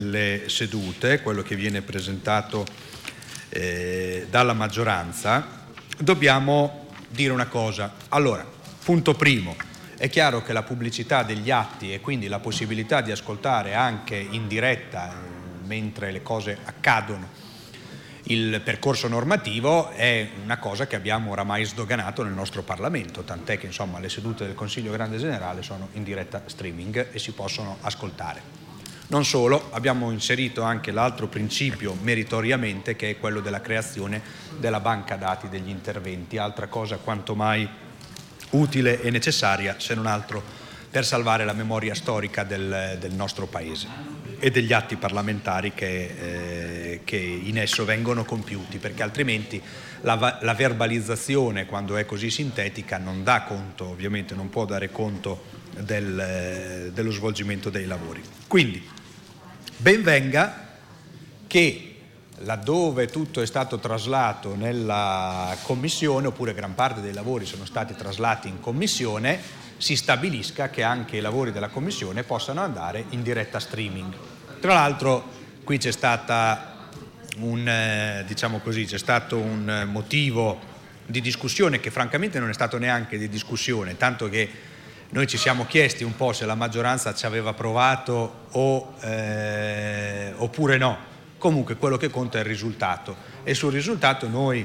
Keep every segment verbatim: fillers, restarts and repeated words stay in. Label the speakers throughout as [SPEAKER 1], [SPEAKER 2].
[SPEAKER 1] le sedute, quello che viene presentato eh, dalla maggioranza, dobbiamo dire una cosa. Allora, punto primo, è chiaro che la pubblicità degli atti e quindi la possibilità di ascoltare anche in diretta, eh, mentre le cose accadono, il percorso normativo è una cosa che abbiamo oramai sdoganato nel nostro Parlamento, tant'è che insomma le sedute del Consiglio Grande Generale sono in diretta streaming e si possono ascoltare. Non solo, abbiamo inserito anche l'altro principio meritoriamente, che è quello della creazione della banca dati degli interventi, altra cosa quanto mai utile e necessaria, se non altro per salvare la memoria storica del, del nostro Paese e degli atti parlamentari che, eh, che in esso vengono compiuti, perché altrimenti la, la verbalizzazione, quando è così sintetica, non dà conto, ovviamente non può dare conto del, dello svolgimento dei lavori. Quindi ben venga che laddove tutto è stato traslato nella commissione, oppure gran parte dei lavori sono stati traslati in commissione, si stabilisca che anche i lavori della commissione possano andare in diretta streaming. Tra l'altro qui c'è stata un, eh, diciamo così, c'è stato un motivo di discussione che francamente non è stato neanche di discussione, tanto che noi ci siamo chiesti un po' se la maggioranza ci aveva provato o, eh, oppure no. Comunque quello che conta è il risultato e sul risultato noi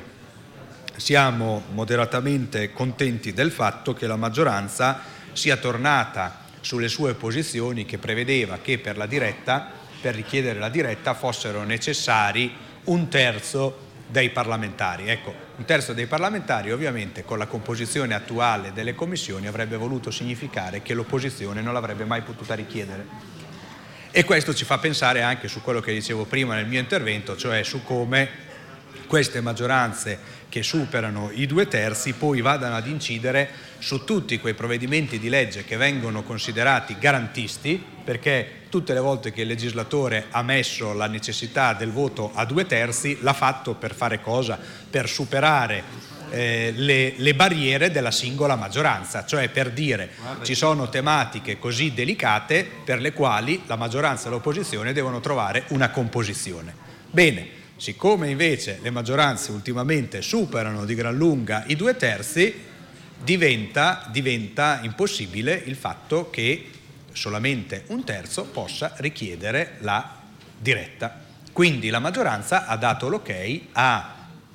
[SPEAKER 1] siamo moderatamente contenti del fatto che la maggioranza sia tornata sulle sue posizioni, che prevedeva che per la diretta, per richiedere la diretta, fossero necessari un terzo dei parlamentari. Ecco, un terzo dei parlamentari ovviamente con la composizione attuale delle commissioni avrebbe voluto significare che l'opposizione non l'avrebbe mai potuta richiedere. E questo ci fa pensare anche su quello che dicevo prima nel mio intervento, cioè su come queste maggioranze che superano i due terzi poi vadano ad incidere su tutti quei provvedimenti di legge che vengono considerati garantisti, perché tutte le volte che il legislatore ha messo la necessità del voto a due terzi l'ha fatto per fare cosa? Per superare eh, le, le barriere della singola maggioranza, cioè per dire ci sono tematiche così delicate per le quali la maggioranza e l'opposizione devono trovare una composizione. Bene, siccome invece le maggioranze ultimamente superano di gran lunga i due terzi, diventa, diventa impossibile il fatto che solamente un terzo possa richiedere la diretta. Quindi la maggioranza ha dato l'ok a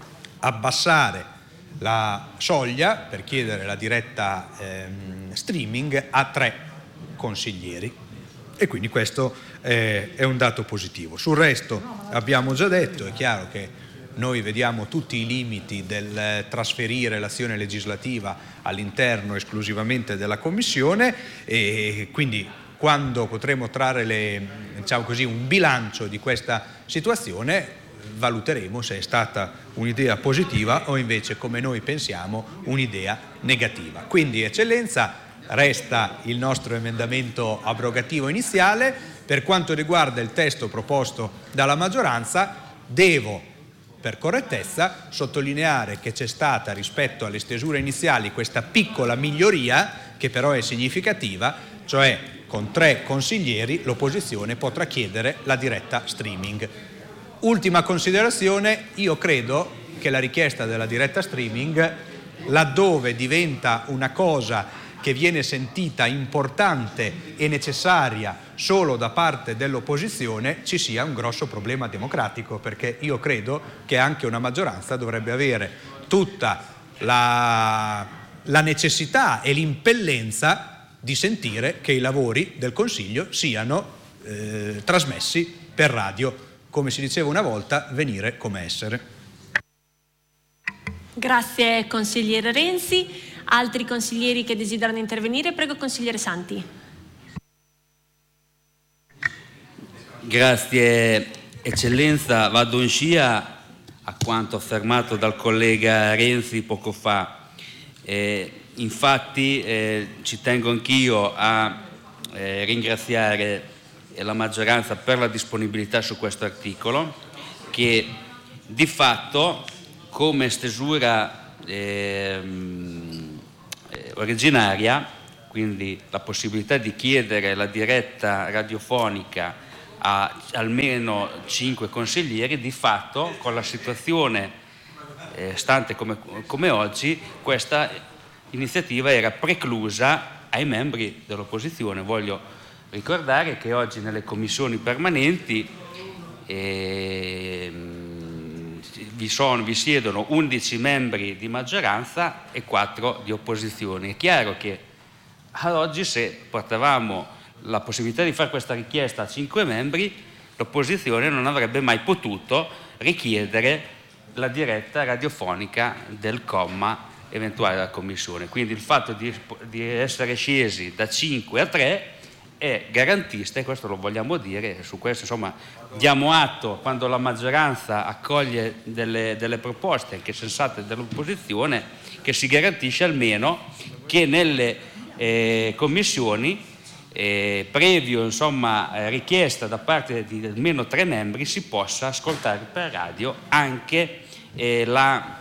[SPEAKER 1] abbassare la soglia per chiedere la diretta ehm, streaming a tre consiglieri e quindi questo eh, è un dato positivo. Sul resto abbiamo già detto, è chiaro che noi vediamo tutti i limiti del trasferire l'azione legislativa all'interno esclusivamente della Commissione e quindi quando potremo trarre le, diciamo così, un bilancio di questa situazione valuteremo se è stata un'idea positiva o invece, come noi pensiamo, un'idea negativa. Quindi, Eccellenza, resta il nostro emendamento abrogativo iniziale. Per quanto riguarda il testo proposto dalla maggioranza, devo per correttezza sottolineare che c'è stata rispetto alle stesure iniziali questa piccola miglioria che però è significativa, cioè con tre consiglieri l'opposizione potrà chiedere la diretta streaming. Ultima considerazione, io credo che la richiesta della diretta streaming, laddove diventa una cosa che viene sentita importante e necessaria solo da parte dell'opposizione, ci sia un grosso problema democratico, perché io credo che anche una maggioranza dovrebbe avere tutta la, la necessità e l'impellenza di sentire che i lavori del Consiglio siano eh, trasmessi per radio, come si diceva una volta, venire come essere.
[SPEAKER 2] Grazie consigliere Renzi. Altri consiglieri che desiderano intervenire? Prego consigliere Santi.
[SPEAKER 3] Grazie Eccellenza, vado in scia a quanto affermato dal collega Renzi poco fa. Eh, infatti eh, ci tengo anch'io a eh, ringraziare la maggioranza per la disponibilità su questo articolo che di fatto come stesura ehm, originaria, quindi la possibilità di chiedere la diretta radiofonica a almeno cinque consiglieri, di fatto con la situazione eh, stante come, come oggi questa iniziativa era preclusa ai membri dell'opposizione. Voglio ricordare che oggi nelle commissioni permanenti eh, vi, sono, vi siedono undici membri di maggioranza e quattro di opposizione. È chiaro che ad oggi, se portavamo la possibilità di fare questa richiesta a cinque membri, l'opposizione non avrebbe mai potuto richiedere la diretta radiofonica del comma eventuale della Commissione. Quindi il fatto di, di essere scesi da cinque a tre è garantista, e questo lo vogliamo dire. Su questo, insomma, diamo atto quando la maggioranza accoglie delle, delle proposte anche sensate dell'opposizione, che si garantisce almeno che nelle eh, commissioni Eh, previo insomma, eh, richiesta da parte di almeno tre membri, si possa ascoltare per radio anche eh, la,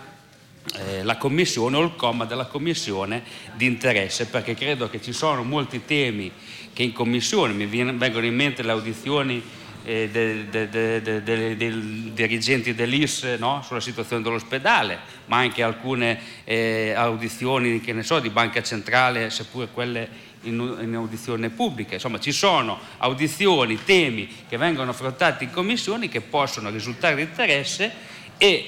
[SPEAKER 3] eh, la commissione o il comma della commissione di interesse, perché credo che ci sono molti temi che in commissione, mi viene, vengono in mente le audizioni eh, dei de, de, de, de, de, dirigenti dell'I S, no? Sulla situazione dell'ospedale, ma anche alcune eh, audizioni, che ne so, di Banca Centrale, seppure quelle In, in audizione pubblica. Insomma, ci sono audizioni, temi che vengono affrontati in commissioni che possono risultare di interesse, e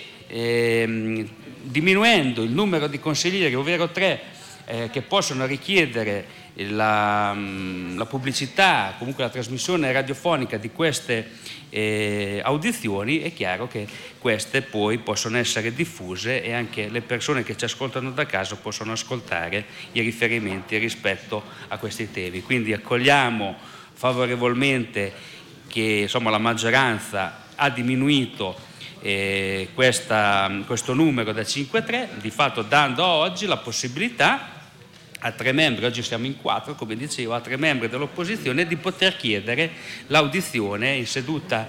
[SPEAKER 3] ehm, diminuendo il numero di consiglieri, ovvero tre, eh, che possono richiedere la, la pubblicità, comunque la trasmissione radiofonica di queste eh, audizioni, è chiaro che queste poi possono essere diffuse e anche le persone che ci ascoltano da casa possono ascoltare i riferimenti rispetto a questi temi. Quindi accogliamo favorevolmente che, insomma, la maggioranza ha diminuito eh, questa, questo numero da cinque a tre, di fatto dando oggi la possibilità a tre membri, oggi siamo in quattro, come dicevo, a tre membri dell'opposizione di poter chiedere l'audizione in seduta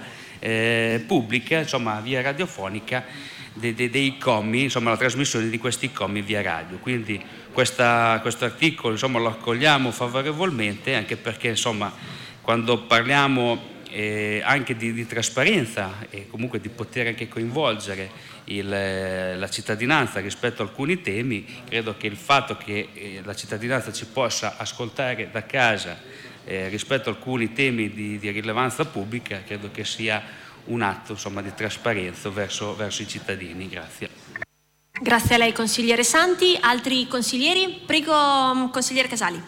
[SPEAKER 3] eh, pubblica, insomma via radiofonica, dei, dei, dei commi, insomma la trasmissione di questi commi via radio. Quindi questo articolo, insomma, lo accogliamo favorevolmente, anche perché, insomma, quando parliamo eh, anche di, di trasparenza e comunque di poter anche coinvolgere Il, la cittadinanza rispetto a alcuni temi, credo che il fatto che eh, la cittadinanza ci possa ascoltare da casa eh, rispetto a alcuni temi di, di rilevanza pubblica, credo che sia un atto, insomma, di trasparenza verso, verso i cittadini. Grazie.
[SPEAKER 2] Grazie a lei, consigliere Santi. Altri consiglieri? Prego, consigliere Casali.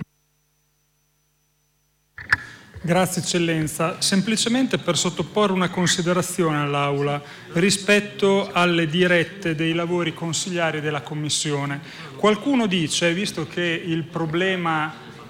[SPEAKER 4] Grazie Eccellenza, semplicemente per sottoporre una considerazione all'Aula rispetto alle dirette dei lavori consigliari della Commissione. Qualcuno dice, visto che il problema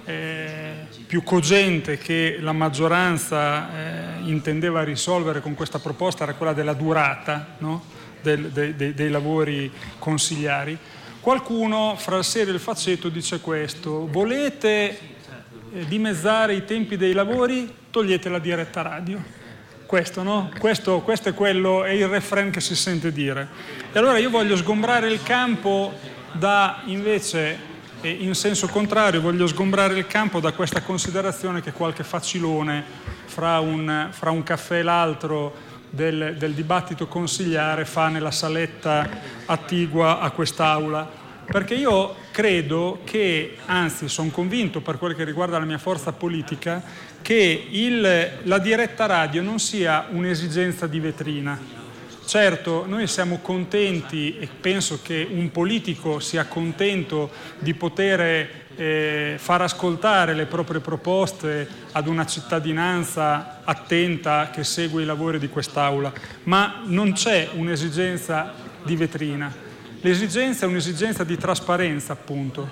[SPEAKER 4] eh, più cogente che la maggioranza eh, intendeva risolvere con questa proposta era quella della durata, no? del, de, de, dei lavori consigliari, qualcuno fra il serio e il faceto dice questo: volete dimezzare i tempi dei lavori, togliete la diretta radio. Questo, no? Questo, questo è quello, è il refrain che si sente dire. E allora io voglio sgombrare il campo da, invece, in senso contrario, voglio sgombrare il campo da questa considerazione che qualche facilone fra un, fra un caffè e l'altro del, del dibattito consigliare fa nella saletta attigua a quest'Aula. Perché io credo che, anzi sono convinto per quel che riguarda la mia forza politica, che il, la diretta radio non sia un'esigenza di vetrina. Certo, noi siamo contenti, e penso che un politico sia contento di poter eh, far ascoltare le proprie proposte ad una cittadinanza attenta che segue i lavori di quest'Aula, ma non c'è un'esigenza di vetrina. L'esigenza è un'esigenza di trasparenza, appunto,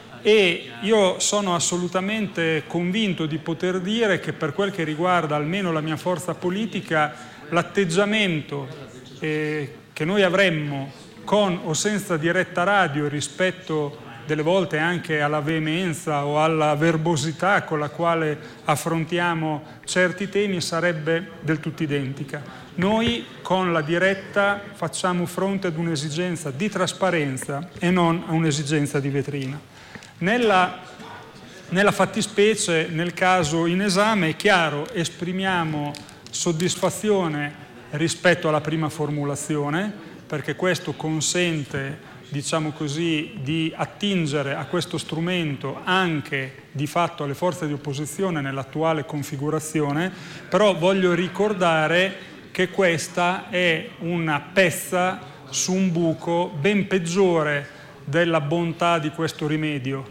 [SPEAKER 4] e io sono assolutamente convinto di poter dire che, per quel che riguarda almeno la mia forza politica, l'atteggiamento eh, che noi avremmo con o senza diretta radio rispetto delle volte anche alla veemenza o alla verbosità con la quale affrontiamo certi temi sarebbe del tutto identica. Noi con la diretta facciamo fronte ad un'esigenza di trasparenza e non a un'esigenza di vetrina. Nella, Nella fattispecie, nel caso in esame, è chiaro, esprimiamo soddisfazione rispetto alla prima formulazione, perché questo consente, diciamo così, di attingere a questo strumento anche di fatto alle forze di opposizione nell'attuale configurazione, però voglio ricordare che questa è una pezza su un buco ben peggiore della bontà di questo rimedio,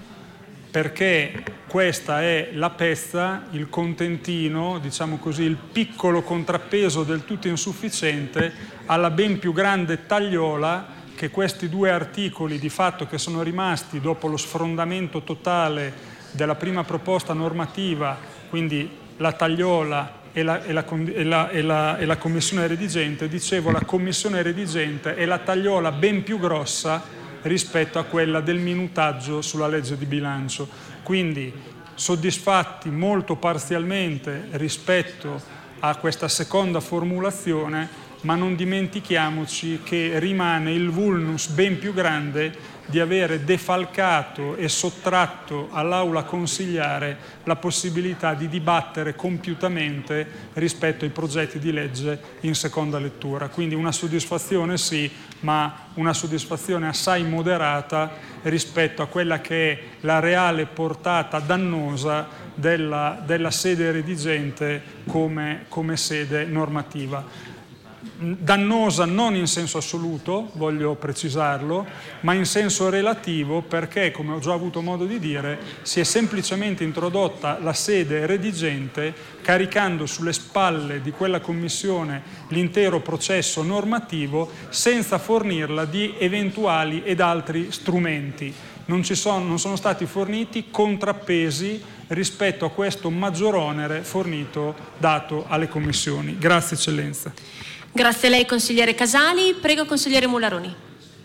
[SPEAKER 4] perché questa è la pezza, il contentino, diciamo così, il piccolo contrappeso del tutto insufficiente alla ben più grande tagliola che questi due articoli di fatto che sono rimasti dopo lo sfrondamento totale della prima proposta normativa, quindi la tagliola e la, e la, e la, e la, e la commissione redigente, dicevo la commissione redigente è la tagliola ben più grossa rispetto a quella del minutaggio sulla legge di bilancio. Quindi soddisfatti molto parzialmente rispetto a questa seconda formulazione, ma non dimentichiamoci che rimane il vulnus ben più grande di avere defalcato e sottratto all'aula consigliare la possibilità di dibattere compiutamente rispetto ai progetti di legge in seconda lettura. Quindi una soddisfazione sì, ma una soddisfazione assai moderata rispetto a quella che è la reale portata dannosa della, della sede redigente come, come sede normativa. Dannosa non in senso assoluto, voglio precisarlo, ma in senso relativo, perché, come ho già avuto modo di dire, si è semplicemente introdotta la sede redigente caricando sulle spalle di quella commissione l'intero processo normativo senza fornirla di eventuali ed altri strumenti. Non, ci sono, non sono stati forniti contrappesi rispetto a questo maggior onere fornito dato alle commissioni. Grazie Eccellenza.
[SPEAKER 2] Grazie a lei consigliere Casali. Prego consigliere Mularoni.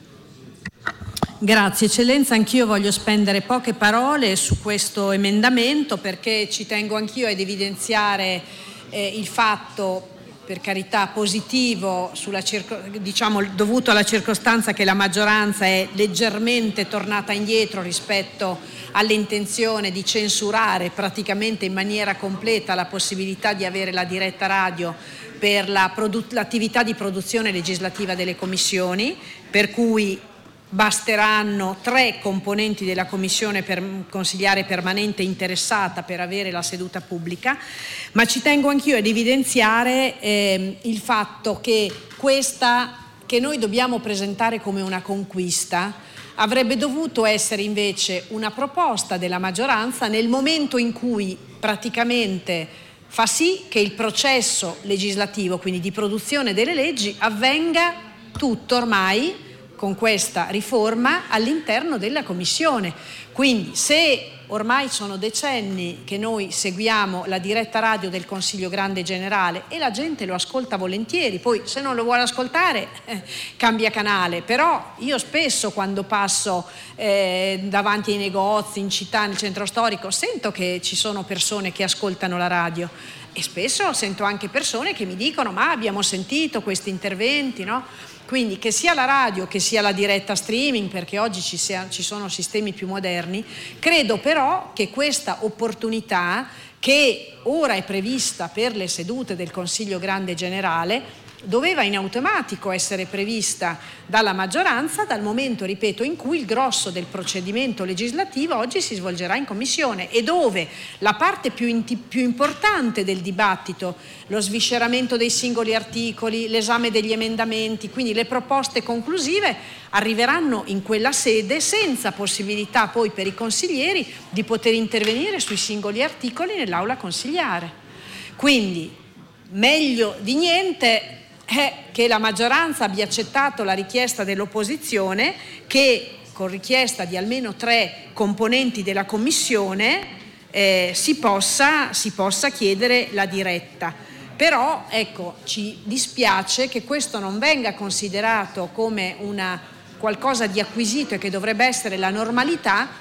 [SPEAKER 5] Grazie Eccellenza, anch'io voglio spendere poche parole su questo emendamento perché ci tengo anch'io ad evidenziare eh, il fatto, per carità positivo, sulla circo, diciamo, dovuto alla circostanza che la maggioranza è leggermente tornata indietro rispetto all'intenzione di censurare praticamente in maniera completa la possibilità di avere la diretta radio per la produ- l'attività di produzione legislativa delle commissioni, per cui basteranno tre componenti della commissione per consigliare permanente interessata per avere la seduta pubblica, ma ci tengo anch'io ad evidenziare eh, il fatto che questa, che noi dobbiamo presentare come una conquista, avrebbe dovuto essere invece una proposta della maggioranza nel momento in cui praticamente fa sì che il processo legislativo, quindi di produzione delle leggi, avvenga tutto ormai con questa riforma all'interno della Commissione. Quindi se ormai sono decenni che noi seguiamo la diretta radio del Consiglio Grande Generale e la gente lo ascolta volentieri, poi se non lo vuole ascoltare eh, cambia canale, però io spesso quando passo eh, davanti ai negozi, in città, nel centro storico, sento che ci sono persone che ascoltano la radio e spesso sento anche persone che mi dicono ma abbiamo sentito questi interventi, no? Quindi che sia la radio che sia la diretta streaming, perché oggi ci, sia, ci sono sistemi più moderni, credo però che questa opportunità che ora è prevista per le sedute del Consiglio Grande Generale doveva in automatico essere prevista dalla maggioranza dal momento, ripeto, in cui il grosso del procedimento legislativo oggi si svolgerà in Commissione e dove la parte più, in, più importante del dibattito, lo svisceramento dei singoli articoli, l'esame degli emendamenti, quindi le proposte conclusive arriveranno in quella sede senza possibilità poi per i consiglieri di poter intervenire sui singoli articoli nell'aula consigliare. Quindi meglio di niente è che la maggioranza abbia accettato la richiesta dell'opposizione che con richiesta di almeno tre componenti della Commissione eh, si possa, si possa chiedere la diretta. Però ecco, ci dispiace che questo non venga considerato come una qualcosa di acquisito e che dovrebbe essere la normalità,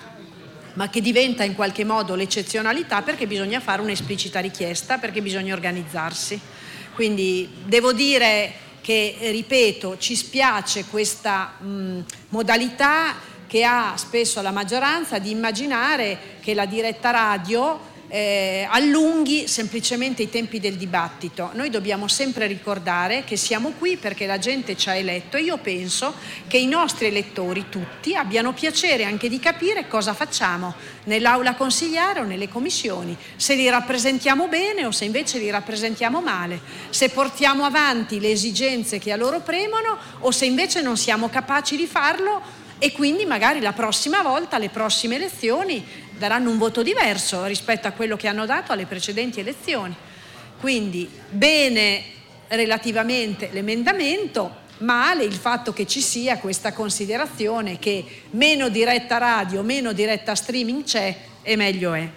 [SPEAKER 5] ma che diventa in qualche modo l'eccezionalità perché bisogna fare un'esplicita richiesta, perché bisogna organizzarsi. Quindi devo dire che, ripeto, ci spiace questa mh, modalità che ha spesso la maggioranza di immaginare che la diretta radio Eh, allunghi semplicemente i tempi del dibattito. Noi dobbiamo sempre ricordare che siamo qui perché la gente ci ha eletto e io penso che i nostri elettori tutti abbiano piacere anche di capire cosa facciamo nell'aula consigliare o nelle commissioni, se li rappresentiamo bene o se invece li rappresentiamo male, se portiamo avanti le esigenze che a loro premono o se invece non siamo capaci di farlo e quindi magari la prossima volta, alle prossime elezioni, daranno un voto diverso rispetto a quello che hanno dato alle precedenti elezioni. Quindi bene relativamente l'emendamento, male il fatto che ci sia questa considerazione che meno diretta radio, meno diretta streaming c'è e meglio è.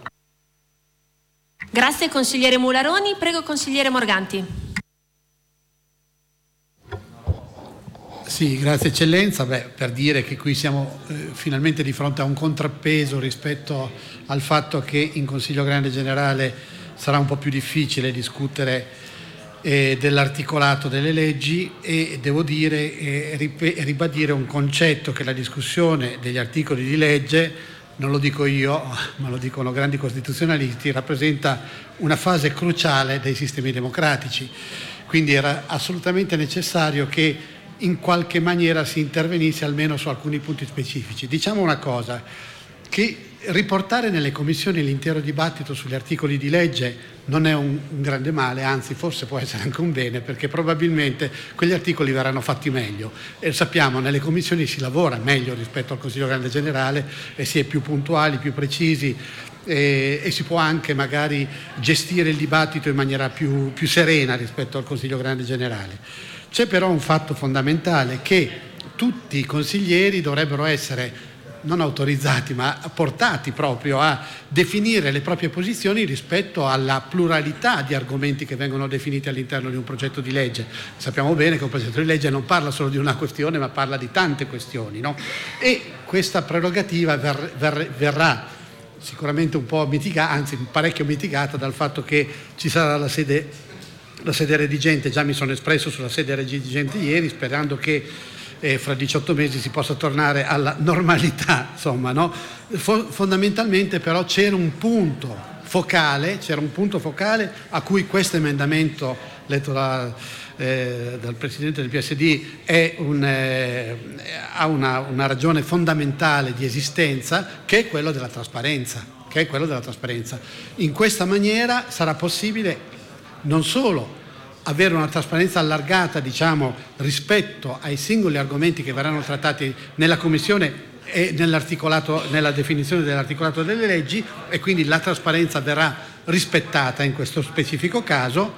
[SPEAKER 2] Grazie consigliere Mularoni, prego consigliere Morganti.
[SPEAKER 6] Sì, grazie eccellenza. Beh, per dire che qui siamo eh, finalmente di fronte a un contrappeso rispetto al fatto che in Consiglio Grande Generale sarà un po' più difficile discutere eh, dell'articolato delle leggi e devo dire e eh, ribadire un concetto che la discussione degli articoli di legge, non lo dico io, ma lo dicono grandi costituzionalisti, rappresenta una fase cruciale dei sistemi democratici. Quindi era assolutamente necessario che in qualche maniera si intervenisse almeno su alcuni punti specifici. Diciamo una cosa, che riportare nelle commissioni l'intero dibattito sugli articoli di legge non è un, un grande male, anzi forse può essere anche un bene, perché probabilmente quegli articoli verranno fatti meglio e sappiamo nelle commissioni si lavora meglio rispetto al Consiglio Grande Generale e si è più puntuali, più precisi e, e si può anche magari gestire il dibattito in maniera più, più serena rispetto al Consiglio Grande Generale. C'è però un fatto fondamentale, che tutti i consiglieri dovrebbero essere non autorizzati ma portati proprio a definire le proprie posizioni rispetto alla pluralità di argomenti che vengono definiti all'interno di un progetto di legge. Sappiamo bene che un progetto di legge non parla solo di una questione ma parla di tante questioni, no? E questa prerogativa ver- ver- verrà sicuramente un po' mitigata, anzi parecchio mitigata dal fatto che ci sarà la sede la sede redigente. Già mi sono espresso sulla sede redigente ieri, sperando che eh, fra diciotto mesi si possa tornare alla normalità, insomma, no? Fo- fondamentalmente però c'era un punto focale, c'era un punto focale a cui questo emendamento letto da, eh, dal Presidente del P S D è un, eh, ha una, una ragione fondamentale di esistenza, che è quello della trasparenza, che è quello della trasparenza. In questa maniera sarà possibile non solo avere una trasparenza allargata, diciamo, rispetto ai singoli argomenti che verranno trattati nella Commissione e nell'articolato, nella definizione dell'articolato delle leggi, e quindi la trasparenza verrà rispettata in questo specifico caso,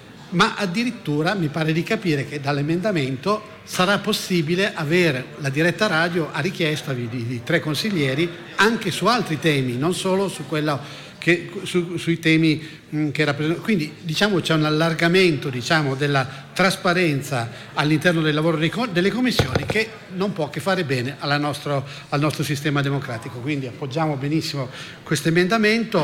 [SPEAKER 6] ma addirittura mi pare di capire che dall'emendamento sarà possibile avere la diretta radio a richiesta di, di, di tre consiglieri anche su altri temi, non solo su quello Che, su, sui temi mh, che rappresentano. Quindi diciamo c'è un allargamento, diciamo, della trasparenza all'interno del lavoro dei, delle commissioni, che non può che fare bene alla nostro, al nostro sistema democratico. Quindi appoggiamo benissimo questo emendamento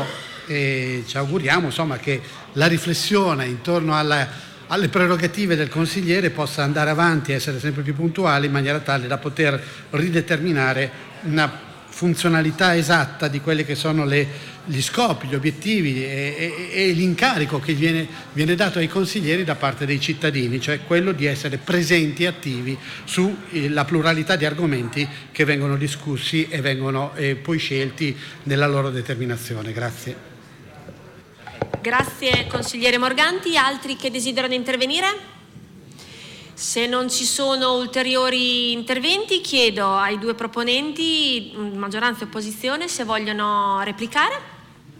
[SPEAKER 6] e ci auguriamo, insomma, che la riflessione intorno alla, alle prerogative del consigliere possa andare avanti e essere sempre più puntuale, in maniera tale da poter rideterminare una funzionalità esatta di quelli che sono le gli scopi, gli obiettivi e, e, e l'incarico che viene, viene dato ai consiglieri da parte dei cittadini, cioè quello di essere presenti e attivi sulla pluralità di argomenti che vengono discussi e vengono eh, poi scelti nella loro determinazione. Grazie.
[SPEAKER 2] Grazie consigliere Morganti. Altri che desiderano intervenire? Se non ci sono ulteriori interventi, chiedo ai due proponenti, maggioranza e opposizione, se vogliono replicare.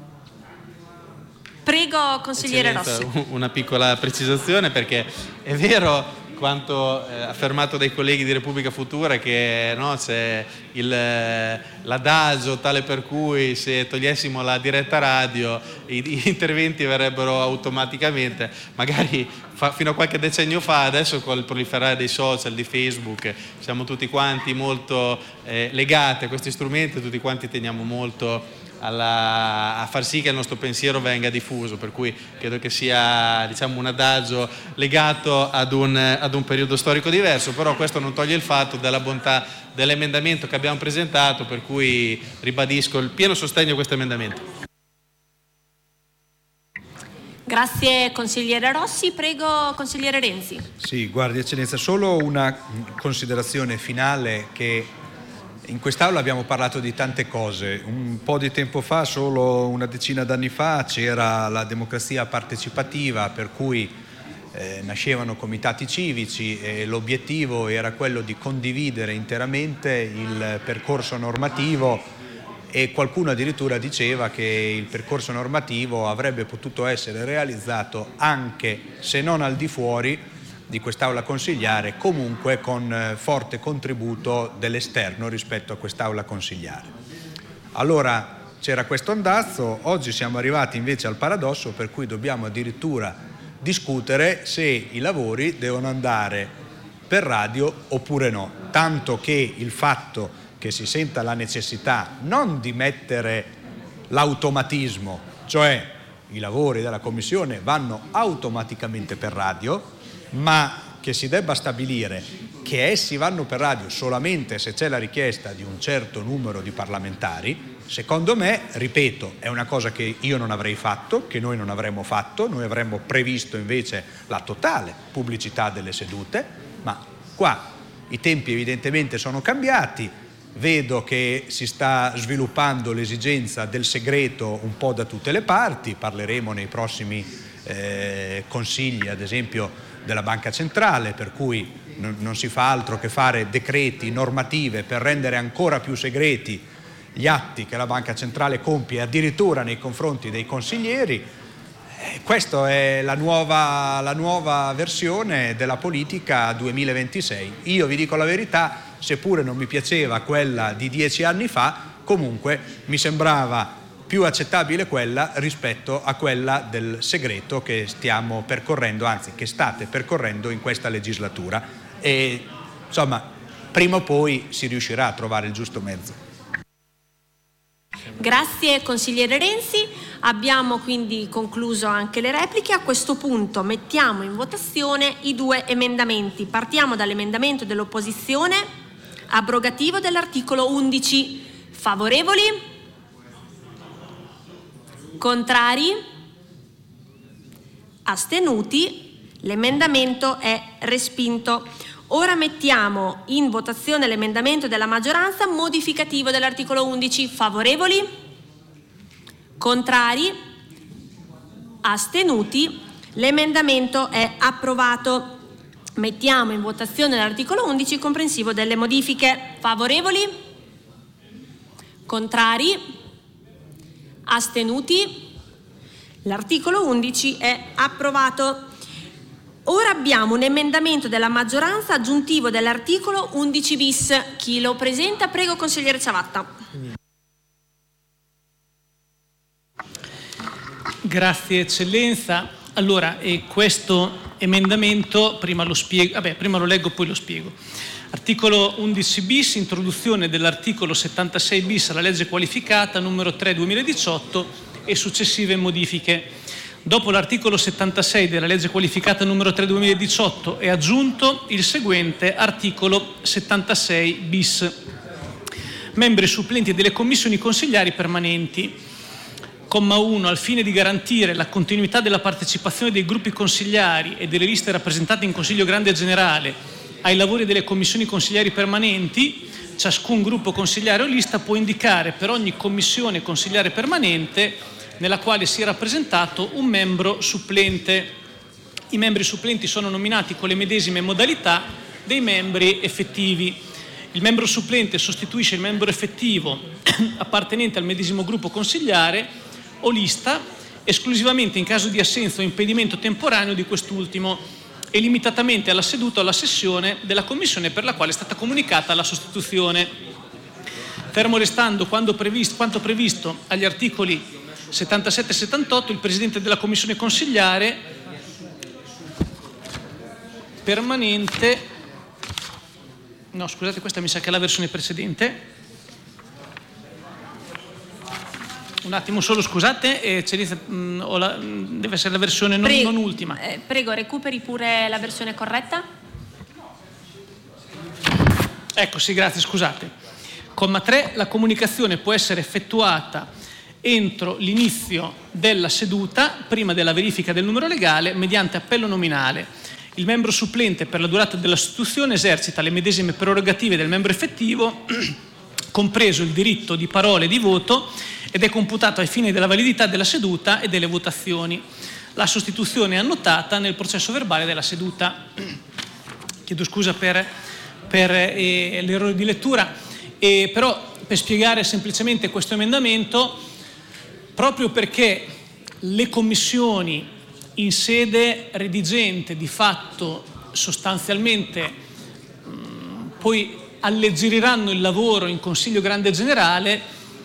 [SPEAKER 2] Prego, consigliere
[SPEAKER 7] Eccellenza,
[SPEAKER 2] Rossi.
[SPEAKER 7] Una piccola precisazione, perché è vero quanto eh, affermato dai colleghi di Repubblica Futura, che no, c'è il, l'adagio tale per cui se togliessimo la diretta radio i, gli interventi verrebbero automaticamente, magari fa, fino a qualche decennio fa. Adesso con il proliferare dei social, di Facebook, siamo tutti quanti molto eh, legati a questi strumenti, tutti quanti teniamo molto alla, a far sì che il nostro pensiero venga diffuso, per cui credo che sia, diciamo, un adagio legato ad un, ad un periodo storico diverso, però questo non toglie il fatto della bontà dell'emendamento che abbiamo presentato, per cui ribadisco il pieno sostegno a questo emendamento.
[SPEAKER 2] Grazie consigliere Rossi, prego consigliere Renzi.
[SPEAKER 1] Sì, guardi eccellenza, solo una considerazione finale, che in quest'Aula abbiamo parlato di tante cose. Un po' di tempo fa, solo una decina d'anni fa, c'era la democrazia partecipativa, per cui eh, nascevano comitati civici e l'obiettivo era quello di condividere interamente il percorso normativo, e qualcuno addirittura diceva che il percorso normativo avrebbe potuto essere realizzato anche, se non al di fuori di quest'Aula consigliare, comunque con forte contributo dell'esterno rispetto a quest'Aula consigliare. Allora c'era questo andazzo, oggi siamo arrivati invece al paradosso per cui dobbiamo addirittura discutere se i lavori devono andare per radio oppure no, tanto che il fatto che si senta la necessità non di mettere l'automatismo, cioè i lavori della Commissione vanno automaticamente per radio, ma che si debba stabilire che essi vanno per radio solamente se c'è la richiesta di un certo numero di parlamentari, secondo me, ripeto, è una cosa che io non avrei fatto, che noi non avremmo fatto, noi avremmo previsto invece la totale pubblicità delle sedute, ma qua i tempi evidentemente sono cambiati. Vedo che si sta sviluppando l'esigenza del segreto un po' da tutte le parti, parleremo nei prossimi eh, consigli, ad esempio della Banca Centrale, per cui non, non si fa altro che fare decreti, normative per rendere ancora più segreti gli atti che la Banca Centrale compie addirittura nei confronti dei consiglieri. Eh, questa è la nuova, la nuova versione della politica duemilaventisei. Io vi dico la verità, seppure non mi piaceva quella di dieci anni fa, comunque mi sembrava più accettabile quella rispetto a quella del segreto che stiamo percorrendo, anzi che state percorrendo in questa legislatura, e insomma prima o poi si riuscirà a trovare il giusto mezzo.
[SPEAKER 2] Grazie consigliere Renzi, abbiamo quindi concluso anche le repliche. A questo punto mettiamo in votazione i due emendamenti. Partiamo dall'emendamento dell'opposizione abrogativo dell'articolo undici. Favorevoli? Contrari? Astenuti? L'emendamento è respinto. Ora mettiamo in votazione l'emendamento della maggioranza modificativo dell'articolo undici. Favorevoli? Contrari? Astenuti? L'emendamento è approvato. Mettiamo in votazione l'articolo undici comprensivo delle modifiche. Favorevoli? Contrari? Astenuti? L'articolo undici è approvato. Ora abbiamo un emendamento della maggioranza aggiuntivo dell'articolo undici bis. Chi lo presenta? Prego consigliere Ciavatta.
[SPEAKER 8] Grazie eccellenza. Allora, e questo emendamento, prima lo spiego, vabbè, prima lo leggo poi lo spiego. Articolo undici bis, introduzione dell'articolo settantasei bis alla legge qualificata numero tre duemiladiciotto e successive modifiche. Dopo l'articolo settantasei della legge qualificata numero tre duemiladiciotto è aggiunto il seguente articolo settantasei bis. Membri supplenti delle commissioni consigliari permanenti. Comma uno. Al fine di garantire la continuità della partecipazione dei gruppi consigliari e delle liste rappresentate in Consiglio Grande Generale ai lavori delle commissioni consigliari permanenti, ciascun gruppo consigliare o lista può indicare per ogni commissione consigliare permanente nella quale sia rappresentato un membro supplente. I membri supplenti sono nominati con le medesime modalità dei membri effettivi. Il membro supplente sostituisce il membro effettivo appartenente al medesimo gruppo consigliare o lista esclusivamente in caso di assenza o impedimento temporaneo di quest'ultimo e limitatamente alla seduta o alla sessione della commissione per la quale è stata comunicata la sostituzione. Fermo restando quanto previsto, quanto previsto agli articoli settantasette e settantotto, il Presidente della Commissione consigliare permanente, no scusate, questa mi sa che è la versione precedente, Un attimo solo, scusate, eh, mh, o la, mh, deve essere la versione non,
[SPEAKER 2] prego,
[SPEAKER 8] non ultima.
[SPEAKER 2] Eh, prego, recuperi pure la versione corretta.
[SPEAKER 8] Ecco, sì, grazie, scusate. Comma tre, la comunicazione può essere effettuata entro l'inizio della seduta, prima della verifica del numero legale, mediante appello nominale. Il membro supplente per la durata della sostituzione esercita le medesime prerogative del membro effettivo, compreso il diritto di parola e di voto, ed è computato ai fini della validità della seduta e delle votazioni. La sostituzione è annotata nel processo verbale della seduta. Chiedo scusa per, per eh, l'errore di lettura, eh, però per spiegare semplicemente questo emendamento, proprio perché le commissioni in sede redigente di fatto sostanzialmente mh, poi alleggeriranno il lavoro in Consiglio Grande Generale,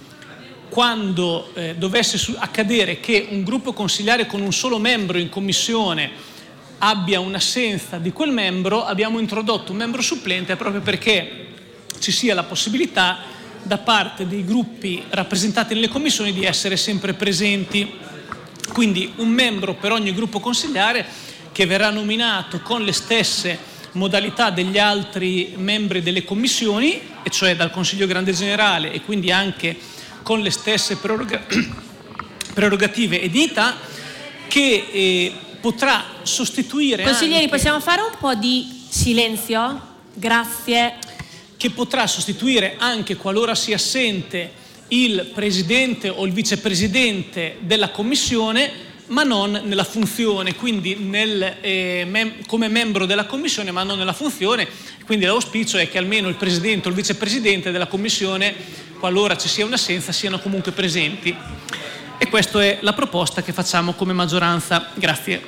[SPEAKER 8] quando eh, dovesse su- accadere che un gruppo consigliare con un solo membro in commissione abbia un'assenza di quel membro, abbiamo introdotto un membro supplente proprio perché ci sia la possibilità da parte dei gruppi rappresentati nelle commissioni di essere sempre presenti. Quindi un membro per ogni gruppo consigliare che verrà nominato con le stesse modalità degli altri membri delle commissioni, e cioè dal Consiglio Grande Generale, e quindi anche con le stesse preroga- prerogative e dignità, che eh, potrà sostituire
[SPEAKER 2] Consiglieri,
[SPEAKER 8] anche,
[SPEAKER 2] possiamo fare un po' di silenzio? Grazie.
[SPEAKER 8] che potrà sostituire anche qualora sia assente il presidente o il vicepresidente della commissione, ma non nella funzione, quindi nel, eh, mem- come membro della commissione, ma non nella funzione. Quindi l'auspicio è che almeno il presidente o il vicepresidente della commissione, qualora ci sia un'assenza, siano comunque presenti. E questa è la proposta che facciamo come maggioranza. Grazie.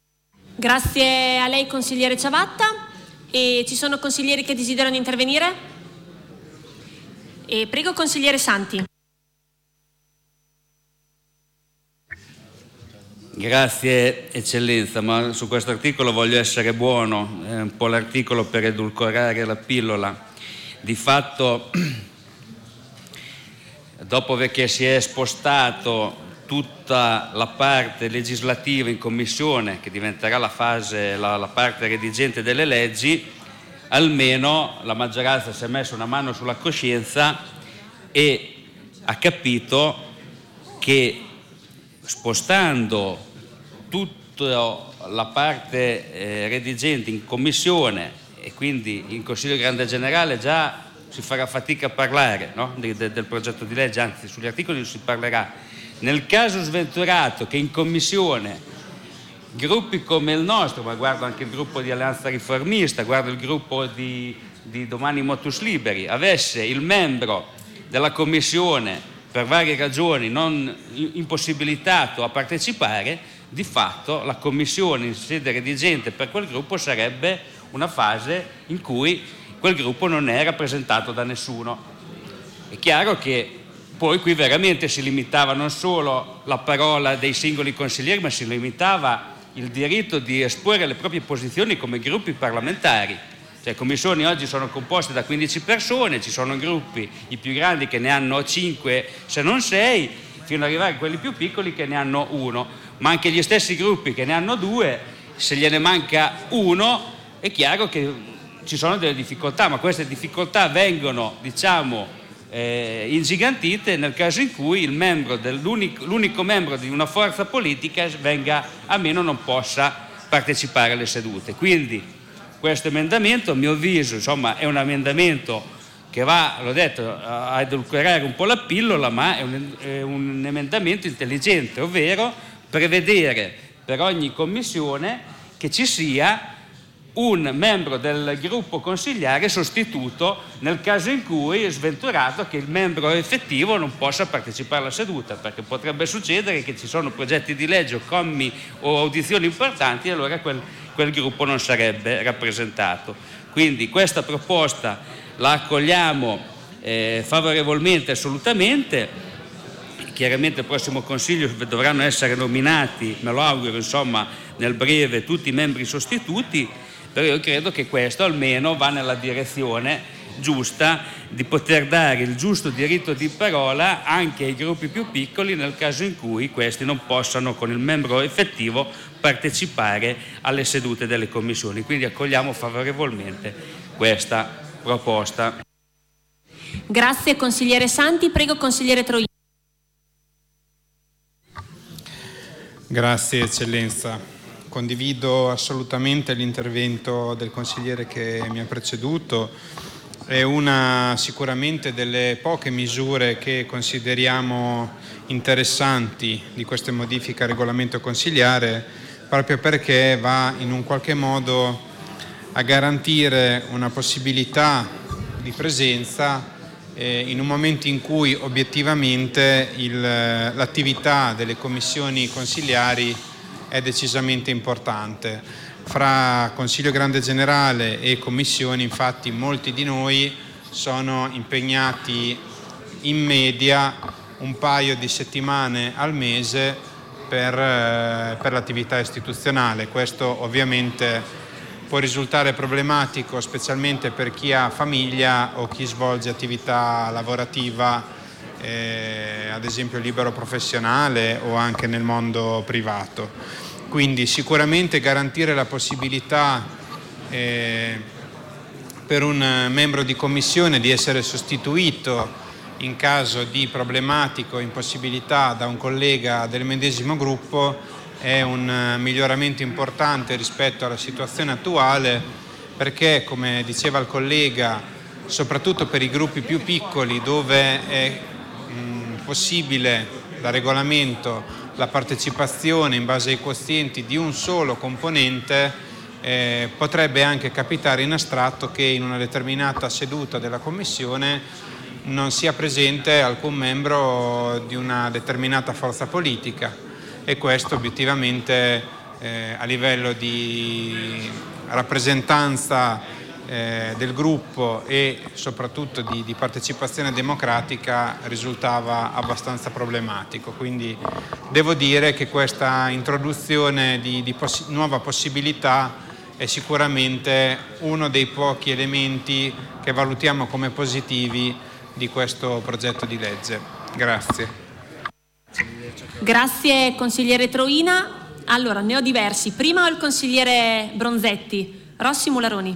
[SPEAKER 2] Grazie a lei, consigliere Ciavatta. E ci sono consiglieri che desiderano intervenire? E prego, consigliere Santi.
[SPEAKER 3] Grazie Eccellenza, ma su questo articolo voglio essere buono, è un po' l'articolo per edulcorare la pillola. Di fatto, dopo che si è spostato tutta la parte legislativa in commissione, che diventerà la fase, la, la parte redigente delle leggi, almeno la maggioranza si è messa una mano sulla coscienza e ha capito che spostando tutta la parte eh, redigente in commissione e quindi in Consiglio Grande Generale già si farà fatica a parlare, no? de, de, del progetto di legge, anzi sugli articoli non si parlerà. Nel caso sventurato che in commissione gruppi come il nostro, ma guardo anche il gruppo di Alleanza Riformista, guardo il gruppo di, di Domani Motus Liberi, avesse il membro della commissione per varie ragioni non impossibilitato a partecipare, di fatto la commissione in sede redigente per quel gruppo sarebbe una fase in cui quel gruppo non è rappresentato da nessuno. È chiaro che poi qui veramente si limitava non solo la parola dei singoli consiglieri, ma si limitava il diritto di esporre le proprie posizioni come gruppi parlamentari. Cioè, le commissioni oggi sono composte da quindici persone, ci sono gruppi, i più grandi che ne hanno cinque se non sei, fino ad arrivare a quelli più piccoli che ne hanno uno, ma anche gli stessi gruppi che ne hanno due, se gliene manca uno, è chiaro che ci sono delle difficoltà, ma queste difficoltà vengono, diciamo, Eh, ingigantite nel caso in cui il membro dell'unico, l'unico membro di una forza politica venga a meno, non possa partecipare alle sedute. Quindi questo emendamento, a mio avviso, insomma, è un emendamento che va, l'ho detto, a edulcorare un po' la pillola, ma è un, è un emendamento intelligente, ovvero prevedere per ogni commissione che ci sia un membro del gruppo consigliare sostituto nel caso in cui è sventurato che il membro effettivo non possa partecipare alla seduta, perché potrebbe succedere che ci sono progetti di legge o commi o audizioni importanti e allora quel, quel gruppo non sarebbe rappresentato. Quindi questa proposta la accogliamo eh, favorevolmente, assolutamente. Chiaramente il prossimo Consiglio dovranno essere nominati, me lo auguro, insomma, nel breve tutti i membri sostituti. Però io credo che questo almeno va nella direzione giusta di poter dare il giusto diritto di parola anche ai gruppi più piccoli nel caso in cui questi non possano con il membro effettivo partecipare alle sedute delle commissioni. Quindi accogliamo favorevolmente questa proposta.
[SPEAKER 2] Grazie consigliere Santi, prego consigliere Troini.
[SPEAKER 9] Grazie Eccellenza, condivido assolutamente l'intervento del consigliere che mi ha preceduto. È una sicuramente delle poche misure che consideriamo interessanti di queste modifiche al regolamento consigliare, proprio perché va in un qualche modo a garantire una possibilità di presenza eh, in un momento in cui obiettivamente il, l'attività delle commissioni consigliari è decisamente importante. Fra Consiglio Grande Generale e commissioni, infatti, molti di noi sono impegnati in media un paio di settimane al mese per, eh, per l'attività istituzionale. Questo ovviamente può risultare problematico, specialmente per chi ha famiglia o chi svolge attività lavorativa, eh, ad esempio libero professionale o anche nel mondo privato. Quindi sicuramente garantire la possibilità eh, per un membro di commissione di essere sostituito in caso di problematico o impossibilità da un collega del medesimo gruppo è un miglioramento importante rispetto alla situazione attuale, perché, come diceva il collega, soprattutto per i gruppi più piccoli dove è mh, possibile da regolamento la partecipazione in base ai quozienti di un solo componente, eh, potrebbe anche capitare in astratto che in una determinata seduta della Commissione non sia presente alcun membro di una determinata forza politica, e questo obiettivamente eh, a livello di rappresentanza eh, del gruppo e soprattutto di, di partecipazione democratica risultava abbastanza problematico. Quindi devo dire che questa introduzione di, di poss- nuova possibilità è sicuramente uno dei pochi elementi che valutiamo come positivi di questo progetto di legge. Grazie.
[SPEAKER 2] Grazie consigliere Troina. Allora, ne ho diversi. Prima ho il consigliere Bronzetti. Rossi Mularoni.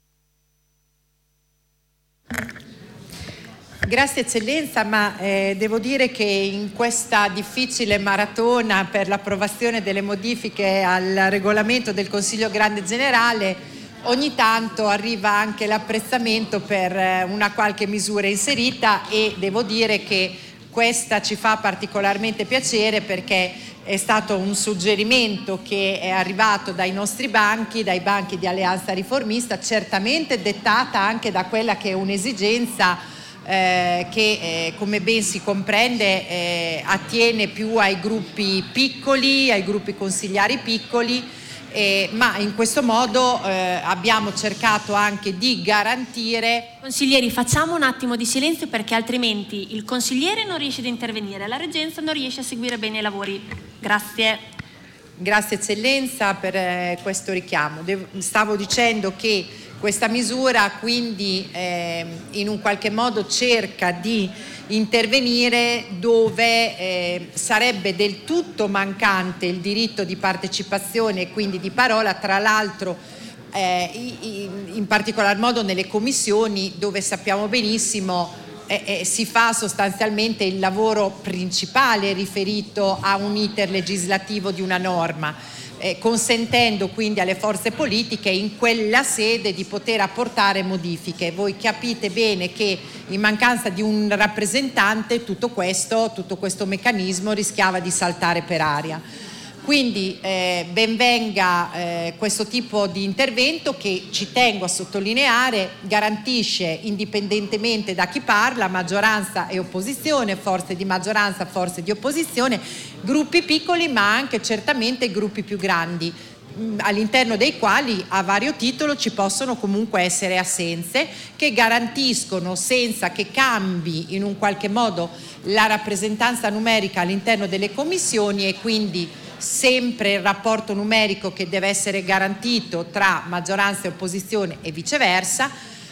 [SPEAKER 10] Grazie Eccellenza, ma eh, devo dire che in questa difficile maratona per l'approvazione delle modifiche al regolamento del Consiglio Grande Generale ogni tanto arriva anche l'apprezzamento per una qualche misura inserita, e devo dire che questa ci fa particolarmente piacere perché è stato un suggerimento che è arrivato dai nostri banchi, dai banchi di Alleanza Riformista, certamente dettata anche da quella che è un'esigenza eh, che eh, come ben si comprende eh, attiene più ai gruppi piccoli, ai gruppi consigliari piccoli. Eh, ma in questo modo eh, abbiamo cercato anche di garantire.
[SPEAKER 2] Consiglieri, facciamo un attimo di silenzio perché altrimenti il consigliere non riesce ad intervenire, la reggenza non riesce a seguire bene i lavori. Grazie.
[SPEAKER 10] Grazie Eccellenza per eh, questo richiamo. Devo, stavo dicendo che questa misura quindi eh, in un qualche modo cerca di intervenire dove eh, sarebbe del tutto mancante il diritto di partecipazione e quindi di parola, tra l'altro eh, in, in particolar modo nelle commissioni dove sappiamo benissimo eh, eh, si fa sostanzialmente il lavoro principale riferito a un iter legislativo di una norma. Eh, consentendo quindi alle forze politiche in quella sede di poter apportare modifiche. Voi capite bene che in mancanza di un rappresentante tutto questo, tutto questo meccanismo rischiava di saltare per aria. Quindi eh, ben venga eh, questo tipo di intervento che, ci tengo a sottolineare, garantisce indipendentemente da chi parla, maggioranza e opposizione, forze di maggioranza, forze di opposizione, gruppi piccoli ma anche certamente gruppi più grandi, all'interno dei quali a vario titolo ci possono comunque essere assenze che garantiscono, senza che cambi in un qualche modo la rappresentanza numerica all'interno delle commissioni, e quindi sempre il rapporto numerico che deve essere garantito tra maggioranza e opposizione e viceversa,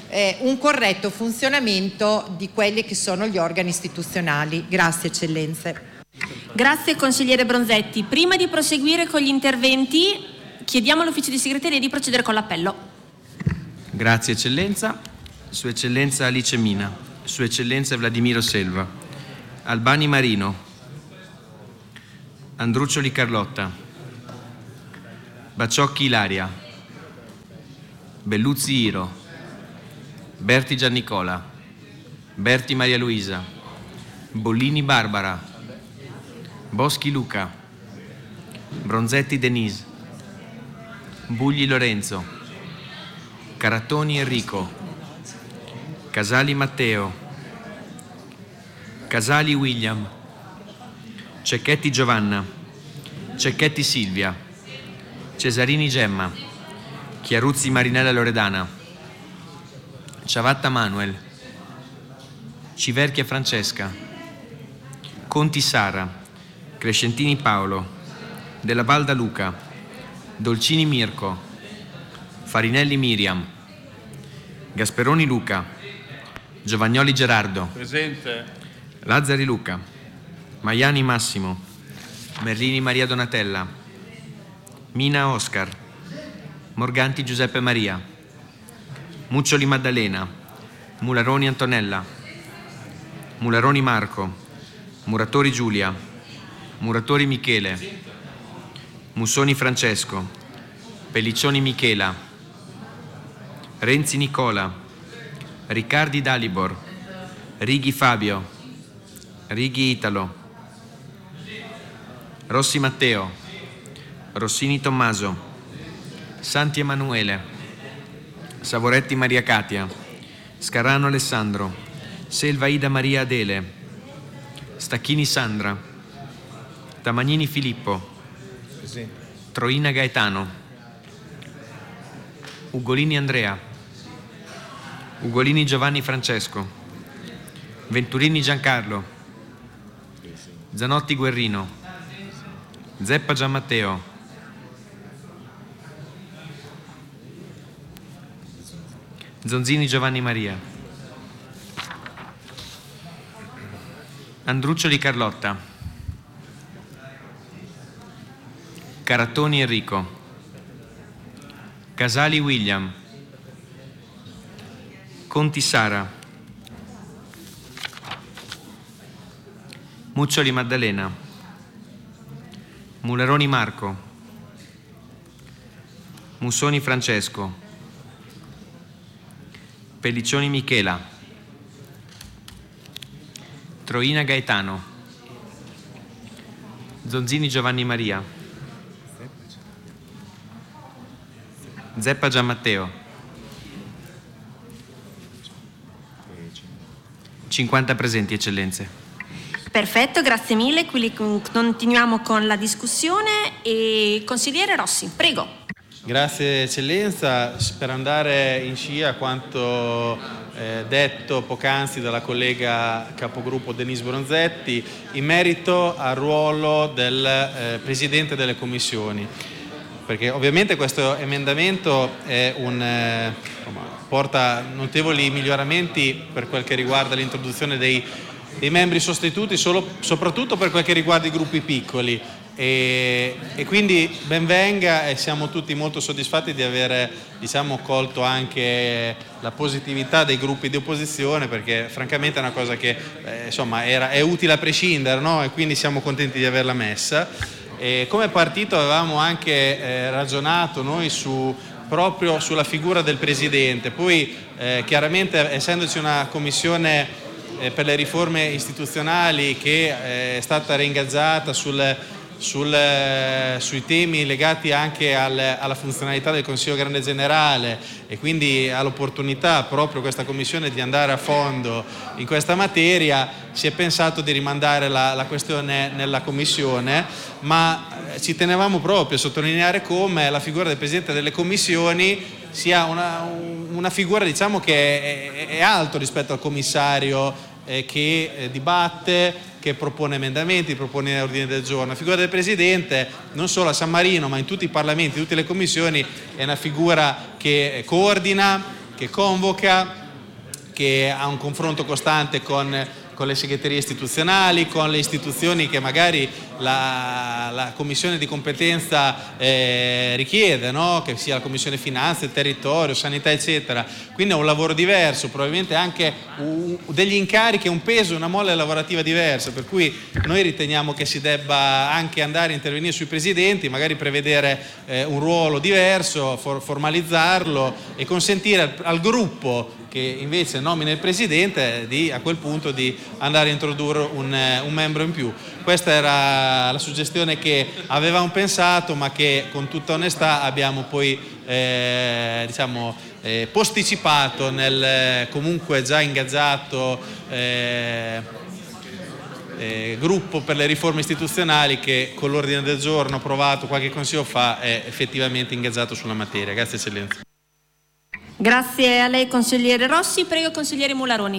[SPEAKER 10] eh, un corretto funzionamento di quelli che sono gli organi istituzionali. Grazie eccellenze.
[SPEAKER 2] Grazie consigliere Bronzetti. Prima di proseguire con gli interventi chiediamo all'ufficio di segreteria di procedere con l'appello.
[SPEAKER 11] Grazie eccellenza. Sua eccellenza Alice Mina, Sua eccellenza Vladimiro Selva, Albani Marino, Andruccioli Carlotta, Baciocchi Ilaria, Belluzzi Iro, Berti Giannicola, Berti Maria Luisa, Bollini Barbara, Boschi Luca, Bronzetti Denise, Bugli Lorenzo, Carattoni Enrico, Casali Matteo, Casali William, Cecchetti Giovanna, Cecchetti Silvia, Cesarini Gemma, Chiaruzzi Marinella Loredana, Ciavatta Manuel, Civerchia Francesca, Conti Sara, Crescentini Paolo, Della Valda Luca, Dolcini Mirko, Farinelli Miriam, Gasperoni Luca, Giovagnoli Gerardo,
[SPEAKER 12] presente,
[SPEAKER 11] Lazzari Luca, Maiani Massimo, Merlini Maria Donatella, Mina Oscar, Morganti Giuseppe Maria, Muccioli Maddalena, Mularoni Antonella, Mularoni Marco, Muratori Giulia, Muratori Michele, Mussoni Francesco, Pelliccioni Michela, Renzi Nicola, Riccardi Dalibor, Righi Fabio, Righi Italo, Rossi Matteo, Rossini Tommaso, Santi Emanuele, Savoretti Maria Katia, Scarrano Alessandro, Selva Ida Maria Adele, Stacchini Sandra, Tamagnini Filippo, Troina Gaetano, Ugolini Andrea, Ugolini Giovanni Francesco, Venturini Giancarlo, Zanotti Guerrino, Zeppa Gianmatteo, Zonzini Giovanni Maria, Andruccioli Carlotta, Carattoni Enrico, Casali William, Conti Sara, Muccioli Maddalena, Mularoni Marco, Mussoni Francesco, Pelliccioni Michela, Troina Gaetano, Zonzini Giovanni Maria, Zeppa Gianmatteo, cinquanta presenti, eccellenze.
[SPEAKER 2] Perfetto, grazie mille. Quindi continuiamo con la discussione e consigliere Rossi, prego.
[SPEAKER 7] Grazie eccellenza, per andare in scia a quanto eh, detto poc'anzi dalla collega capogruppo Denise Bronzetti in merito al ruolo del eh, Presidente delle commissioni, perché ovviamente questo emendamento è un, eh, insomma, porta notevoli miglioramenti per quel che riguarda l'introduzione dei, dei membri sostituti, solo, soprattutto per quel che riguarda i gruppi piccoli. E, e quindi ben venga e siamo tutti molto soddisfatti di aver, diciamo, colto anche la positività dei gruppi di opposizione, perché francamente è una cosa che eh, insomma era, è utile a prescindere, no? E quindi siamo contenti di averla messa. E come partito avevamo anche eh, ragionato noi su, proprio sulla figura del Presidente, poi eh, chiaramente essendoci una commissione eh, per le riforme istituzionali che eh, è stata reingaggiata sul Sul, sui temi legati anche al, alla funzionalità del Consiglio Grande Generale e quindi all'opportunità proprio questa Commissione di andare a fondo in questa materia, si è pensato di rimandare la, la questione nella Commissione, ma ci tenevamo proprio a sottolineare come la figura del Presidente delle Commissioni sia una, una figura, diciamo, che è, è alto rispetto al Commissario eh, che eh, dibatte, che propone emendamenti, propone ordini del giorno. La figura del Presidente, non solo a San Marino, ma in tutti i Parlamenti, in tutte le commissioni, è una figura che coordina, che convoca, che ha un confronto costante con, con le segreterie istituzionali, con le istituzioni che magari la, la commissione di competenza eh, richiede, no? Che sia la commissione finanze, territorio, sanità eccetera. Quindi è un lavoro diverso, probabilmente anche un, degli incarichi, un peso, una mole lavorativa diversa, per cui noi riteniamo che si debba anche andare a intervenire sui presidenti, magari prevedere eh, un ruolo diverso, for, formalizzarlo e consentire al, al gruppo che invece nomina il presidente di, a quel punto di andare a introdurre un, un membro in più. Questa era la suggestione che avevamo pensato, ma che con tutta onestà abbiamo poi eh, diciamo, eh, posticipato nel comunque già ingaggiato eh, eh, gruppo per le riforme istituzionali che con l'ordine del giorno approvato qualche consiglio fa è effettivamente ingaggiato sulla materia. Grazie Eccellenza.
[SPEAKER 2] Grazie a lei consigliere Rossi, prego consigliere Mularoni.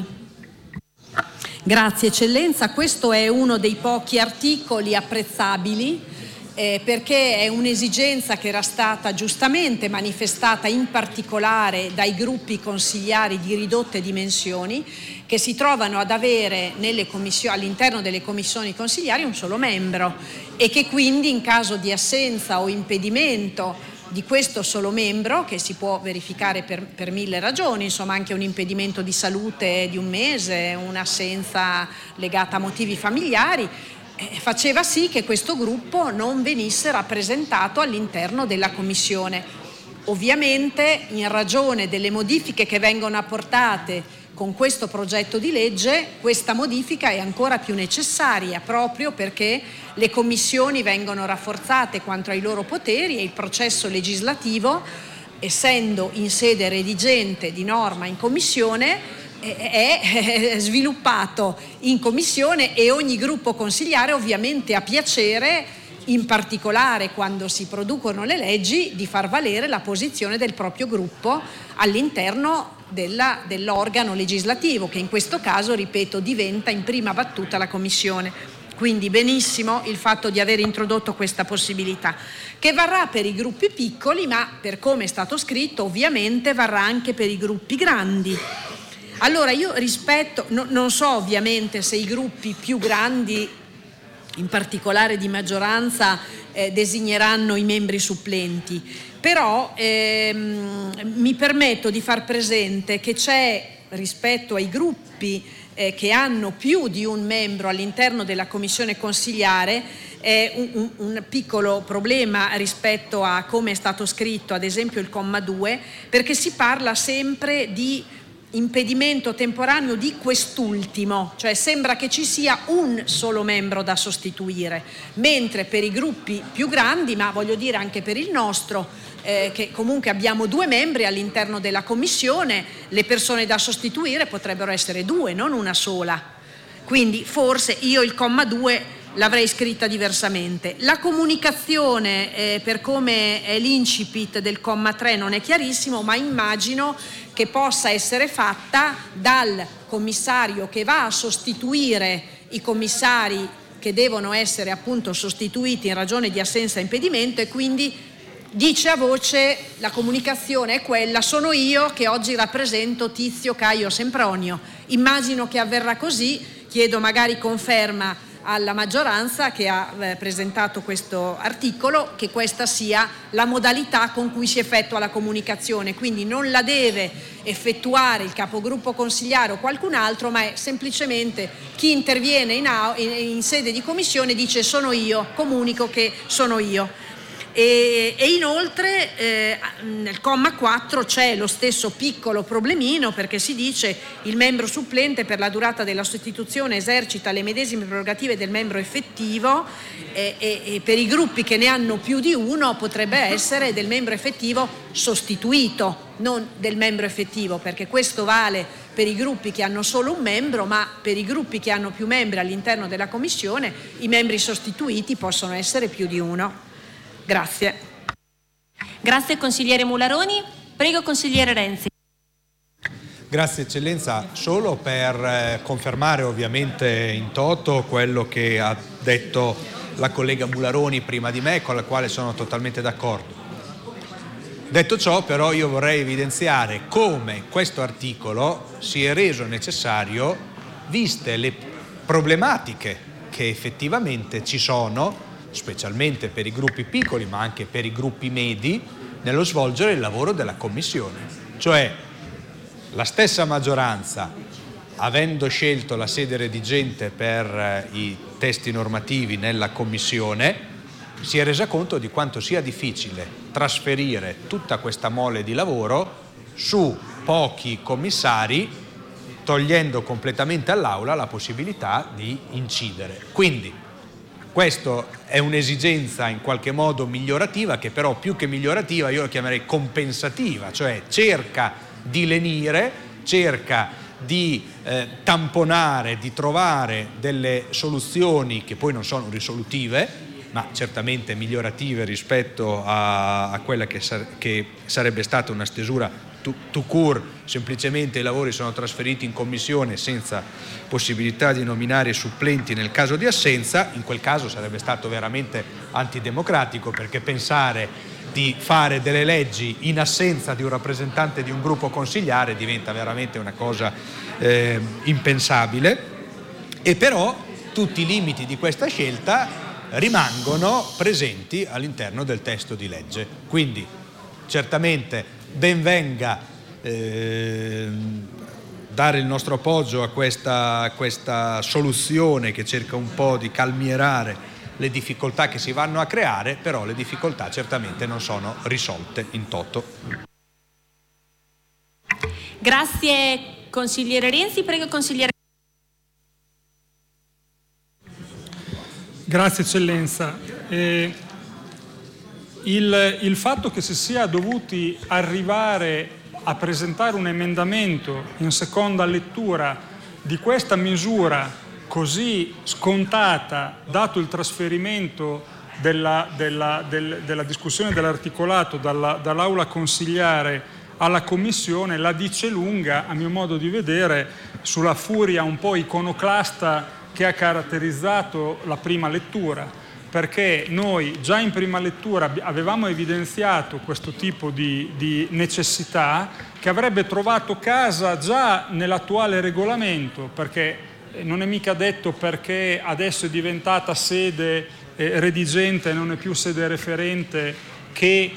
[SPEAKER 5] Grazie Eccellenza, questo è uno dei pochi articoli apprezzabili eh, perché è un'esigenza che era stata giustamente manifestata in particolare dai gruppi consigliari di ridotte dimensioni che si trovano ad avere nelle commissioni, all'interno delle commissioni consigliari un solo membro e che quindi in caso di assenza o impedimento di questo solo membro, che si può verificare per, per mille ragioni, insomma anche un impedimento di salute di un mese, un'assenza legata a motivi familiari, eh, faceva sì che questo gruppo non venisse rappresentato all'interno della Commissione. Ovviamente in ragione delle modifiche che vengono apportate con questo progetto di legge, questa modifica è ancora più necessaria proprio perché le commissioni vengono rafforzate quanto ai loro poteri e il processo legislativo, essendo in sede redigente di norma in commissione, è sviluppato in commissione e ogni gruppo consigliare ovviamente ha piacere, in particolare quando si producono le leggi, di far valere la posizione del proprio gruppo all'interno della, dell'organo legislativo, che in questo caso, ripeto, diventa in prima battuta la Commissione. Quindi benissimo il fatto di aver introdotto questa possibilità, che varrà per i gruppi piccoli, ma per come è stato scritto ovviamente varrà anche per i gruppi grandi. Allora io rispetto, no, non so ovviamente se i gruppi più grandi, in particolare di maggioranza, eh, designeranno i membri supplenti, però ehm, mi permetto di far presente che c'è rispetto ai gruppi eh, che hanno più di un membro all'interno della commissione consigliare eh, un, un, un piccolo problema rispetto a come è stato scritto, ad esempio il comma due, perché si parla sempre di impedimento temporaneo di quest'ultimo, cioè sembra che ci sia un solo membro da sostituire, mentre per i gruppi più grandi, ma voglio dire anche per il nostro, eh, che comunque abbiamo due membri all'interno della commissione, le persone da sostituire potrebbero essere due, non una sola. Quindi forse io il comma due l'avrei scritta diversamente. La comunicazione, eh, per come è l'incipit del comma tre, non è chiarissimo, ma immagino che possa essere fatta dal commissario che va a sostituire i commissari che devono essere appunto sostituiti in ragione di assenza e impedimento, e quindi dice a voce, la comunicazione è quella, sono io che oggi rappresento Tizio, Caio, Sempronio. Immagino che avverrà così, chiedo magari conferma alla maggioranza che ha eh, presentato questo articolo, che questa sia la modalità con cui si effettua la comunicazione, quindi non la deve effettuare il capogruppo consigliare o qualcun altro, ma è semplicemente chi interviene in, in, in sede di commissione dice sono io, comunico che sono io. E, e inoltre eh, nel comma quattro c'è lo stesso piccolo problemino, perché si dice il membro supplente per la durata della sostituzione esercita le medesime prerogative del membro effettivo, e, e, e per i gruppi che ne hanno più di uno potrebbe essere del membro effettivo sostituito, non del membro effettivo, perché questo vale per i gruppi che hanno solo un membro, ma per i gruppi che hanno più membri all'interno della commissione i membri sostituiti possono essere più di uno. Grazie.
[SPEAKER 2] Grazie consigliere Mularoni. Prego consigliere Renzi.
[SPEAKER 1] Grazie Eccellenza, solo per eh, confermare ovviamente in toto quello che ha detto la collega Mularoni prima di me, con la quale sono totalmente d'accordo. Detto ciò, però, io vorrei evidenziare come questo articolo si è reso necessario viste le problematiche che effettivamente ci sono, specialmente per i gruppi piccoli ma anche per i gruppi medi, nello svolgere il lavoro della Commissione. Cioè la stessa maggioranza, avendo scelto la sede redigente per i testi normativi nella Commissione, si è resa conto di quanto sia difficile trasferire tutta questa mole di lavoro su pochi commissari, togliendo completamente all'Aula la possibilità di incidere. Quindi questo è un'esigenza in qualche modo migliorativa, che però più che migliorativa io la chiamerei compensativa, cioè cerca di lenire, cerca di eh, tamponare, di trovare delle soluzioni che poi non sono risolutive, ma certamente migliorative rispetto a, a quella che, sar- che sarebbe stata una stesura tout court, semplicemente i lavori sono trasferiti in commissione senza possibilità di nominare supplenti nel caso di assenza. In quel caso sarebbe stato veramente antidemocratico, perché pensare di fare delle leggi in assenza di un rappresentante di un gruppo consigliare diventa veramente una cosa eh, impensabile. E però tutti i limiti di questa scelta rimangono presenti all'interno del testo di legge. Quindi certamente ben venga eh, dare il nostro appoggio a questa, a questa soluzione che cerca un po' di calmierare le difficoltà che si vanno a creare, però le difficoltà certamente non sono risolte in toto.
[SPEAKER 2] Grazie consigliere Renzi, prego consigliere.
[SPEAKER 4] Grazie Eccellenza. Eh, il, il fatto che si sia dovuti arrivare a presentare un emendamento in seconda lettura di questa misura così scontata, dato il trasferimento della, della, del, della discussione dell'articolato dalla, dall'aula consigliare alla Commissione, la dice lunga, a mio modo di vedere, sulla furia un po' iconoclasta che ha caratterizzato la prima lettura, perché noi già in prima lettura avevamo evidenziato questo tipo di, di necessità che avrebbe trovato casa già nell'attuale regolamento, perché non è mica detto perché adesso è diventata sede eh, redigente e non è più sede referente che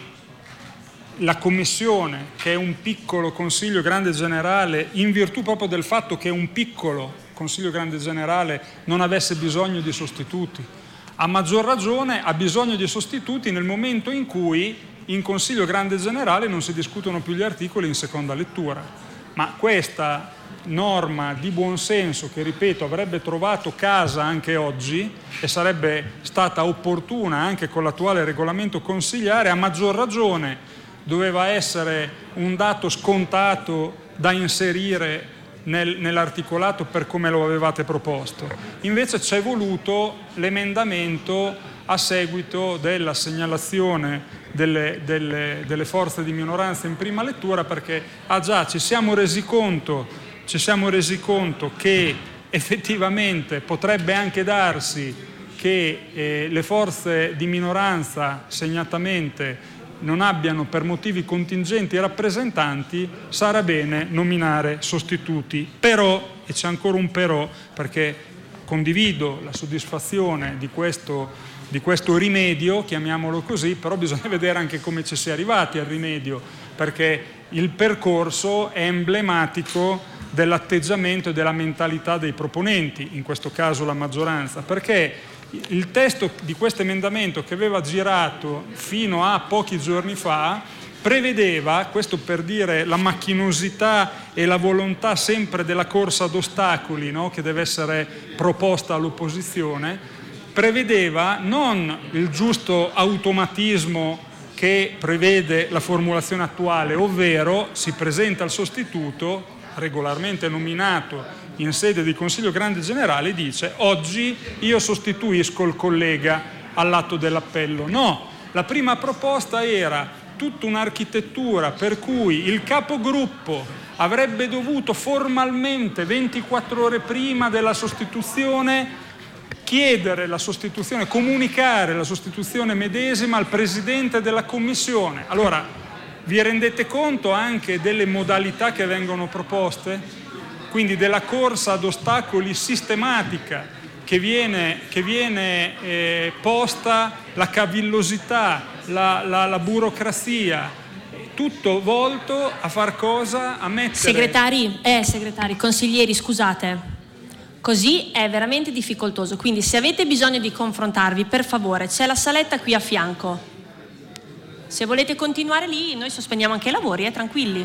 [SPEAKER 4] la Commissione, che è un piccolo Consiglio Grande Generale, in virtù proprio del fatto che è un piccolo Consiglio Grande Generale, non avesse bisogno di sostituti. A maggior ragione ha bisogno di sostituti nel momento in cui in Consiglio Grande Generale non si discutono più gli articoli in seconda lettura. Ma questa norma di buonsenso, che ripeto avrebbe trovato casa anche oggi e sarebbe stata opportuna anche con l'attuale regolamento consigliare, a maggior ragione doveva essere un dato scontato da inserire Nel, nell'articolato per come lo avevate proposto. Invece c'è voluto l'emendamento a seguito della segnalazione delle, delle, delle forze di minoranza in prima lettura, perché ah già ci siamo resi conto, ci siamo resi conto che effettivamente potrebbe anche darsi che eh, le forze di minoranza segnatamente non abbiano per motivi contingenti rappresentanti, sarà bene nominare sostituti. Però, e c'è ancora un però, perché condivido la soddisfazione di questo, di questo rimedio, chiamiamolo così, però bisogna vedere anche come ci si è arrivati al rimedio, perché il percorso è emblematico dell'atteggiamento e della mentalità dei proponenti, in questo caso la maggioranza, perché il testo di questo emendamento, che aveva girato fino a pochi giorni fa, prevedeva, questo per dire la macchinosità e la volontà sempre della corsa ad ostacoli, no? Che deve essere proposta all'opposizione, prevedeva non il giusto automatismo che prevede la formulazione attuale, ovvero si presenta il sostituto regolarmente nominato in sede di Consiglio Grande Generale, dice oggi io sostituisco il collega all'atto dell'appello. No, la prima proposta era tutta un'architettura per cui il capogruppo avrebbe dovuto formalmente ventiquattro ore prima della sostituzione chiedere la sostituzione, comunicare la sostituzione medesima al Presidente della Commissione. Allora, Vi rendete conto anche delle modalità che vengono proposte? Quindi della corsa ad ostacoli sistematica che viene, che viene eh, posta, la cavillosità, la, la, la burocrazia, tutto volto a far cosa? A mettere...
[SPEAKER 2] Segretari, eh, segretari, consiglieri, scusate. Così è veramente difficoltoso, quindi se avete bisogno di confrontarvi, per favore, c'è la saletta qui a fianco. Se volete continuare lì, noi sospendiamo anche i lavori, eh, tranquilli.